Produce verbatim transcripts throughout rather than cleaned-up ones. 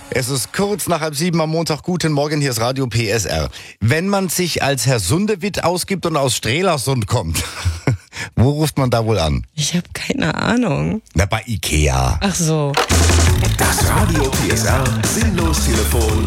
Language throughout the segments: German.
Es ist kurz nach halb sieben am Montag. Guten Morgen, hier ist Radio P S R. Wenn man sich als Herr Sundewitt ausgibt und aus Strelasund kommt, wo ruft man da wohl an? Ich habe keine Ahnung. Na, bei Ikea. Ach so. Das Radio P S R Sinnlos-Telefon.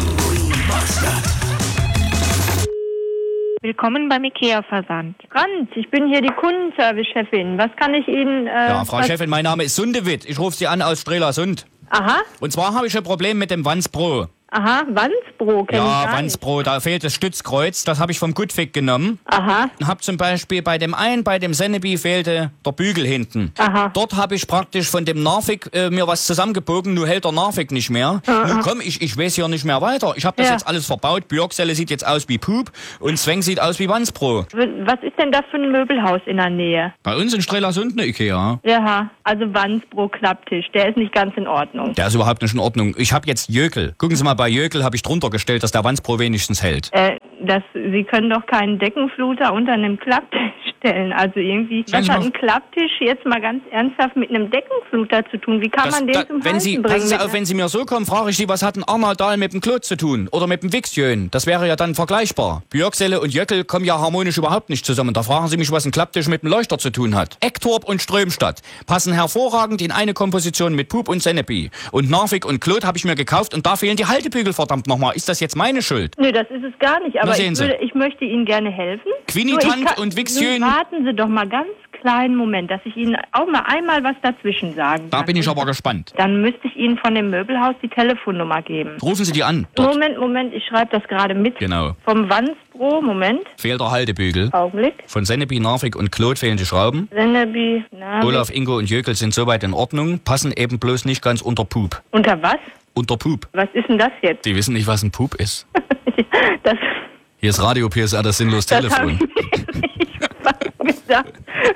Willkommen beim IKEA-Versand. Franz, ich bin hier die Kundenservice-Chefin. Was kann ich Ihnen... Äh, ja, Frau was... Chefin, mein Name ist Sundewitt. Ich rufe Sie an aus Strelasund. Aha. Und zwar habe ich ein Problem mit dem Wanspro. Aha, Wanspro kenn ich Ja, gar Wanspro, da fehlt das Stützkreuz. Das habe ich vom Goodfig genommen. Aha. Und habe zum Beispiel bei dem einen, bei dem Sennebi fehlte der Bügel hinten. Aha. Dort habe ich praktisch von dem Narvik äh, mir was zusammengebogen, nur hält der Narvik nicht mehr. Aha. Nun komm, ich, ich weiß hier nicht mehr weiter. Ich habe das Ja. jetzt alles verbaut. Björkselle sieht jetzt aus wie Pup und Zweng sieht aus wie Wanspro. Was ist denn das für ein Möbelhaus in der Nähe? Bei uns in Strelasund eine Ikea. Ja, also Wanspro Klapptisch. Der ist nicht ganz in Ordnung. Der ist überhaupt nicht in Ordnung. Ich habe jetzt Jökel. Gucken Sie mal, bei Jökel habe ich drunter gestellt, dass der Wanspro wenigstens hält. Äh, das, Sie können doch keinen Deckenfluter unter einem Klapptisch stellen. Also irgendwie, Sagen was Sie hat mal- ein Klapptisch jetzt mal ganz ernsthaft mit einem Deckenfluter zu tun? Wie kann Das, man den da, zum wenn Halten Sie, bringen? passen Sie mit auf, wenn Sie mir so kommen, frage ich Sie, was hat ein Arnold Dahl mit dem Klot zu tun? Oder mit dem Wixjön? Das wäre ja dann vergleichbar. Björkselle und Jöckel kommen ja harmonisch überhaupt nicht zusammen. Da fragen Sie mich, was ein Klapptisch mit dem Leuchter zu tun hat. Ecktorp und Strömstadt passen hervorragend in eine Komposition mit Pup und Sennebi. Und Narvik und Klot habe ich mir gekauft und da fehlen die Haltebügel, verdammt nochmal. Ist das jetzt meine Schuld? Nö, das ist es gar nicht. Aber Na, sehen ich, Sie. würde, ich möchte Ihnen gerne helfen. Quinitant Nur ich kann- und Wixjön. Nun warten Sie doch mal ganz kleinen Moment, dass ich Ihnen auch mal einmal was dazwischen sagen Da kann. bin ich aber gespannt. Dann müsste ich Ihnen von dem Möbelhaus die Telefonnummer geben. Rufen Sie die an. Dort. Moment, Moment, ich schreibe das gerade mit. Genau. Vom Wanspro, Moment, Fehlt der Haltebügel. Augenblick. Von Sennebi, Narvik und Klot fehlen die Schrauben. Sennebi, Name. Olaf, Ingo und Jöckel sind soweit in Ordnung, passen eben bloß nicht ganz unter Pup. Unter was? Unter Pup. Was ist denn das jetzt? Die wissen nicht, was ein Pup ist. das Hier ist Radio P S R, das sinnlos das habe ich Telefon. mir nicht fast gedacht.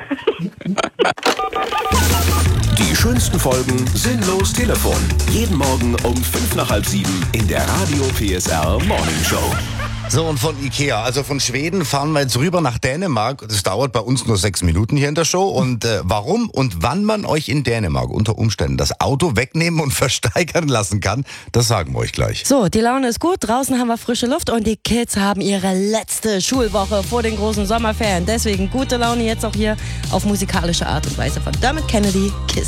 Die schönsten Folgen Sinnlos Telefon. Jeden Morgen um fünf nach halb sieben in der Radio P S R Morning Show. So, und von Ikea, also von Schweden, fahren wir jetzt rüber nach Dänemark. Das dauert bei uns nur sechs Minuten hier in der Show. Und äh, warum und wann man euch in Dänemark unter Umständen das Auto wegnehmen und versteigern lassen kann, das sagen wir euch gleich. So, die Laune ist gut, draußen haben wir frische Luft und die Kids haben ihre letzte Schulwoche vor den großen Sommerferien. Deswegen gute Laune jetzt auch hier auf musikalische Art und Weise von Dermot Kennedy, Kiss.